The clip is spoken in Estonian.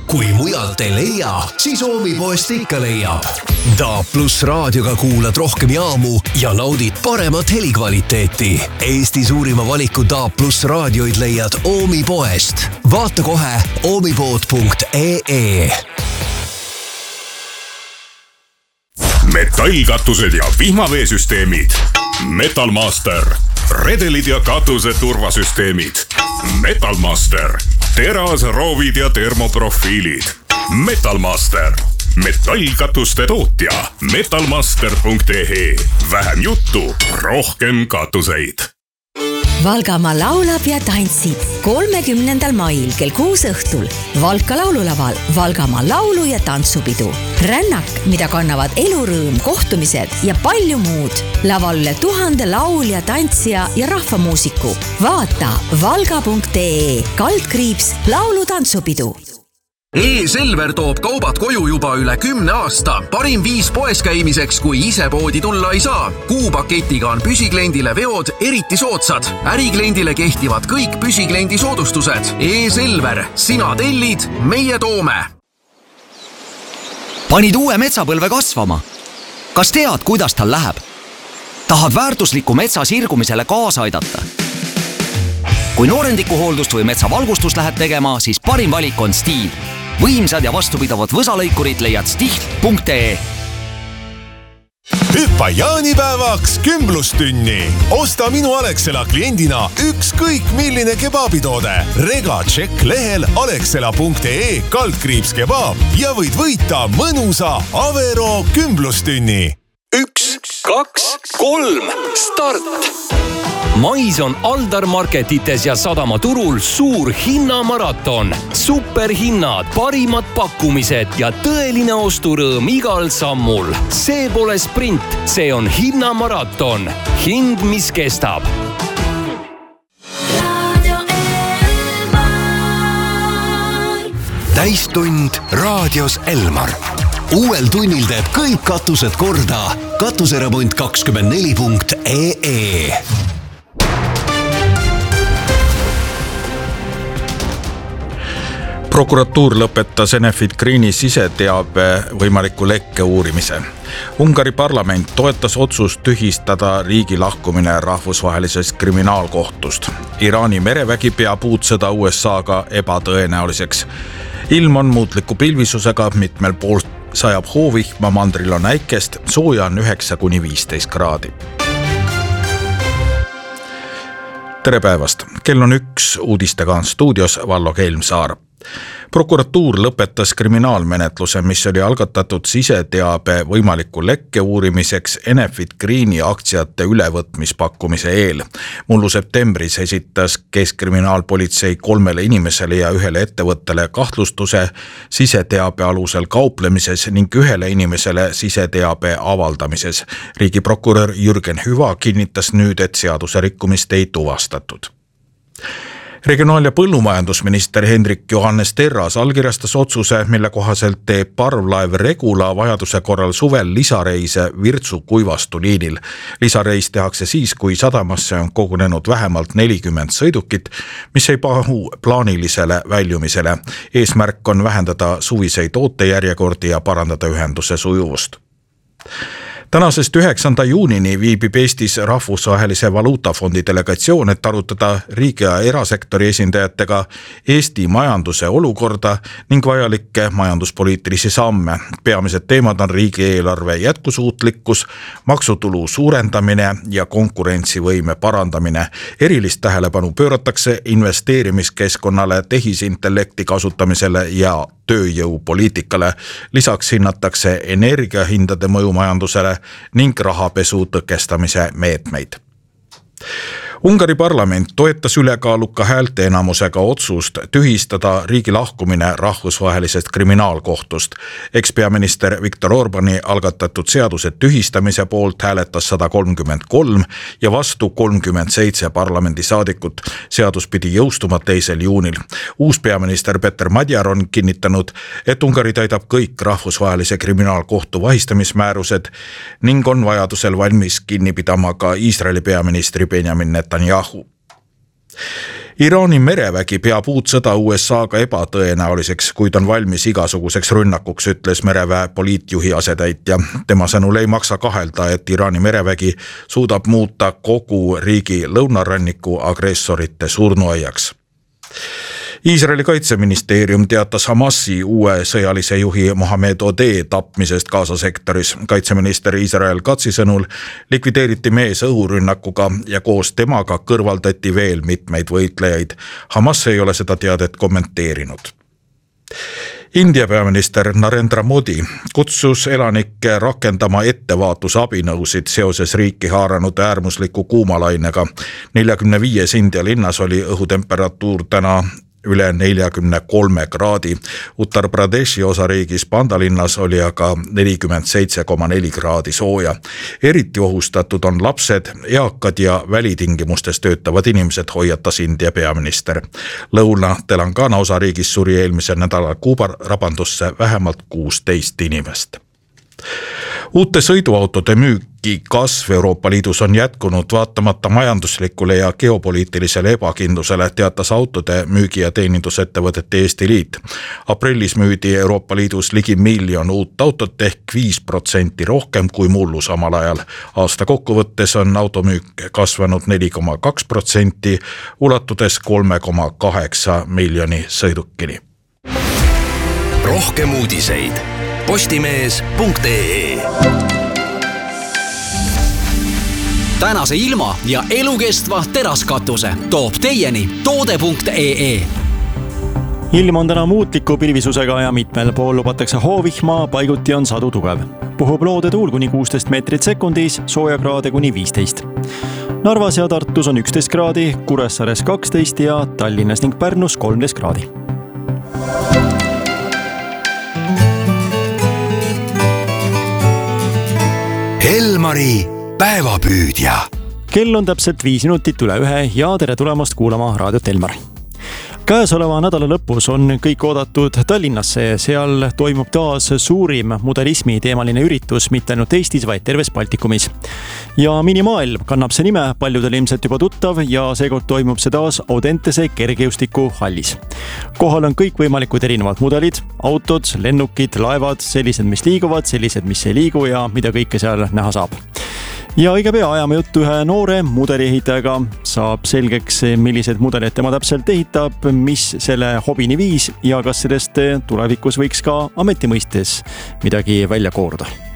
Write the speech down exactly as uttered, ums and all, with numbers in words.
kui mujalt ei leia, siis Oomipoest ikka leiab. D A plus raadioga kuulad rohkem jaamu ja naudid paremat helikvaliteeti. Eesti suurima valiku D A plus raadioid leiad Oomipoest. Vaata kohe oomipood punkt ee. Metallkatused ja vihmaveesüsteemid. Metalmaster. Redelid ja katuse turvasüsteemid. Metalmaster. Teras, roovid ja termoprofiilid. Metalmaster. Metallkatuste tootja. metalmaster punkt ee. Vähem juttu, rohkem katuseid. Valgamaa laulab ja tantsib kolmekümnendal mail kell kuus õhtul Valka laululaval Valgamaa laulu- ja tantsupidu. Rännak, mida kannavad elurõõm, kohtumised ja palju muud. Laval üle tuhande laulja, tantsija ja rahvamuusiku. Vaata valga punkt ee kaldkriips laulu tantsupidu. E-Selver toob kaubad koju juba üle kümne aasta. Parim viis poes käimiseks, kui ise poodi tulla ei saa. Kuupaketiga on püsikliendile veod eriti soodsad. Ärikliendile kehtivad kõik püsikliendi soodustused. E-Selver, sina tellid, meie toome. Panid uue metsapõlve kasvama. Kas tead, kuidas tal läheb? Tahad väärtusliku metsa sirgumisele kaasa aidata? Kui noorendikuhooldust või metsavalgustust lähed tegema, siis parim valik on Stihl. Võimsad ja vastupidavad võsalõikurid leiad stihl punkt ee. Hüppa jaanipäevaks kümblustünni. Osta minu Alexela kliendina ükskõik milline kebabitoode. Rega tšekk lehel alexela punkt ee kaldkriips kebab ja võid võita mõnusa Avero kümblustünni. Üks, kaks, kolm, start! Mais on Aldar Marketites ja Sadama turul suur hinnamaraton. Superhinnad, parimad pakkumised ja tõeline osturõõm igal sammul. See pole sprint, see on hinnamaraton. Hind, mis kestab. Täistund raadios Elmar. Uuel tunnil teeb kõik katused korda. Katuseremont kakskümmend neli punkt ee. Prokuratuur lõpetas Enefit Greeni siseteabe võimaliku lekke uurimise. Ungari parlament toetas otsust tühistada riigi lahkumine rahvusvahelisest kriminaalkohtust. Iraani merevägi peab uut sõda U S A-ga ebatõenäoliseks. Ilm on muutliku pilvisusega, mitmel poolt sajab hoovihma, mandril on äikest, sooja on üheksa kuni viisteist kraadi. Tere päevast! Kell on üks, uudistega on stuudios Vallo Keilmsaar. Prokuratuur lõpetas kriminaalmenetluse, mis oli algatatud siseteabe võimaliku lekke uurimiseks Enefit Greeni aktsiate ülevõtmispakkumise eel. Mullu septembris esitas Keskkriminaalpolitsei kolmele inimesele ja ühele ettevõttele kahtlustuse siseteabe alusel kauplemises ning ühele inimesele siseteabe avaldamises. Riigiprokurör Jürgen Hüva kinnitas nüüd, et seaduse rikkumist ei tuvastatud. Regionaal- ja põllumajandusminister Hendrik Johannes Terras allkirjastas otsuse, mille kohaselt teeb parvlaev Regula vajaduse korral suvel lisareise Virtsu kuivastu liinil. Lisareis tehakse siis, kui sadamasse on kogunenud vähemalt nelikümmend sõidukit, mis ei pahu plaanilisele väljumisele. Eesmärk on vähendada suviseid ootejärjekordi ja parandada ühenduse sujuvust. Tänasest üheksanda juunini viibib Eestis rahvusvahelise valuutafondi delegatsioon, et arutada riigi ja erasektori esindajatega Eesti majanduse olukorda ning vajalikke majanduspoliitilisi samme. Peamised teemad on riigieelarve jätkusuutlikkus, maksutulu suurendamine ja konkurentsivõime parandamine. Erilist tähelepanu pööratakse investeerimiskeskkonnale, tehisintellekti kasutamisele ja tööjõupoliitikale. Lisaks hinnatakse energiahindade mõju majandusele ning rahapesu tõkestamise meetmeid. Ungari parlament toetas ülekaaluka häälteenamusega otsust tühistada riigi lahkumine rahvusvahelisest kriminaalkohtust. Ekspeaminister Viktor Orbani algatatud seaduse tühistamise poolt hääletas sada kolmkümmend kolm ja vastu kolmkümmend seitse parlamendisaadikut. Seadus pidi jõustuma teisel juunil. Uus peaminister Peter Madjar on kinnitanud, et Ungari täidab kõik rahvusvahelise kriminaalkohtu vahistamismäärused ning on vajadusel valmis kinni pidama ka Iisraeli peaministri Benjamin Netanyahu. Iraani merevägi peab uut sõda U S A-ga ebatõenäoliseks, kuid on valmis igasuguseks rünnakuks, ütles mereväe poliitjuhi asetäitja. Tema sõnul ei maksa kahelda, et Iraani merevägi suudab muuta kogu riigi lõunaranniku agressorite surnuaiaks. Iisraeli kaitseministeerium teatas Hamasi uue sõjalise juhi Mohamed Odeh tapmisest Gaza sektoris. Kaitseminister Israel Katzi sõnul likvideeriti mees õhurünnakuga ja koos temaga kõrvaldati veel mitmeid võitlejaid. Hamas ei ole seda teadet kommenteerinud. India peaminister Narendra Modi kutsus elanikke rakendama ettevaatusabinõusid seoses riiki haaranud äärmusliku kuumalainega. neljakümne viies India linnas oli õhutemperatuur täna üle neljakümne kolme kraadi. Uttar Pradeshi osariigis Pandalinnas oli aga nelikümmend seitse koma neli kraadi sooja. Eriti ohustatud on lapsed, eakad ja välitingimustes töötavad inimesed, hoiatas India peaminister. Lõuna-Telangana osariigis suri eelmisel nädalal kuubarabandusse vähemalt kuusteist inimest. Uute sõiduautode müüki kasv Euroopa Liidus on jätkunud vaatamata majanduslikule ja geopoliitilisele ebakindlusele, teatas autode müügi- ja teenindusettevõtete Eesti Liit. Aprillis müüdi Euroopa Liidus ligi miljon uut autot ehk viis protsenti rohkem kui mullu samal ajal. Aasta kokkuvõttes on automüük kasvanud neli koma kaks protsenti, ulatudes kolme koma kaheksa miljoni sõidukini. Rohkem uudiseid postimees punkt ee. Tänase ilma ja elukestva teraskatuse toob teieni toode punkt ee. Ilm on täna muutliku pilvisusega ja mitmel pool lubatakse hoovihma, paiguti on sadu tugev. Puhub loode tuul kuni kuusteist meetrit sekundis, soojakraade kuni viisteist. Narvas ja Tartus on üksteist kraadi, Kuressaares kaksteist ja Tallinnas ning Pärnus kolmteist kraadi. Elmari päevapüüdja. Kell on täpselt viis minutit üle ühe ja tere tulemast kuulama raadiot Elmar. Käesoleva nädala lõpus on kõik oodatud Tallinnasse. Seal toimub taas suurim modernismi teemaline üritus mitte ainult Eestis, vaid terves Baltikumis. Ja minimaailm kannab see nime, paljudel ilmselt juba tuttav ja seekord toimub see taas Audentese kergejõustiku hallis. Kohal on kõik võimalikud erinevad mudelid, autod, lennukid, laevad, sellised, mis liiguvad, sellised, mis ei liigu ja mida kõike seal näha saab. Ja õige pea ajame juttu ühe noore mudeliehitajaga, saab selgeks, millised mudelid tema täpselt ehitab, mis selle hobini viis ja kas sellest tulevikus võiks ka ametimõistes midagi välja kooruda.